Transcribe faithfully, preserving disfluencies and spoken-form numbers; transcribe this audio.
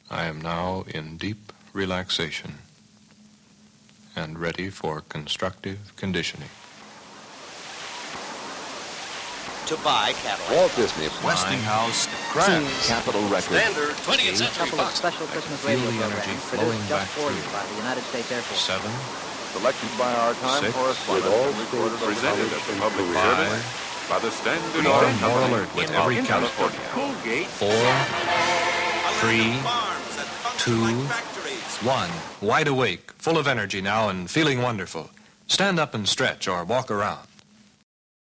I am now in deep relaxation and ready for constructive conditioning. To buy Cadillac. Walt Disney, Westinghouse, Kraft, Capitol Records, Standard twentieth Century couple of Fox. special Christmas feel radio the energy programs flowing produced back just for you through. by the United States Air Force. Seven, selected by our time Six, correspondent all and recorded states presented at the public five, service by the Standard more, Oil more Company alert with in every California. California. Four, three, two, one. Wide awake, full of energy now and feeling wonderful. Stand up and stretch or walk around.